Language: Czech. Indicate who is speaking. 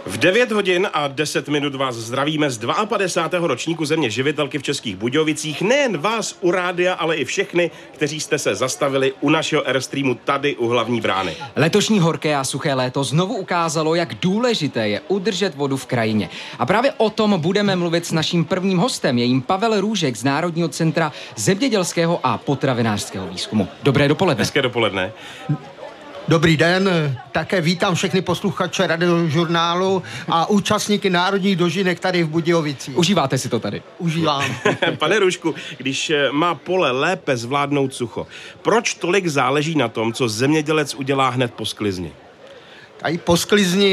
Speaker 1: V 9 hodin a 10 minut vás zdravíme z 52. ročníku Země živitelky v Českých Budějovicích. Nejen vás u rádia, ale i všechny, kteří jste se zastavili u našeho Airstreamu tady u hlavní brány.
Speaker 2: Letošní horké a suché léto znovu ukázalo, jak důležité je udržet vodu v krajině. A právě o tom budeme mluvit s naším prvním hostem, je jím Pavel Růžek z Národního centra zemědělského a potravinářského výzkumu. Dobré dopoledne.
Speaker 1: Hezké dopoledne.
Speaker 3: Dobrý den, také vítám všechny posluchače radiožurnálu a účastníky národních dožinek tady v Budějovicích.
Speaker 2: Užíváte si to tady?
Speaker 3: Užívám.
Speaker 1: Pane Růžku, když má pole lépe zvládnout sucho, proč tolik záleží na tom, co zemědělec udělá hned po sklizni?
Speaker 3: Tady po sklizni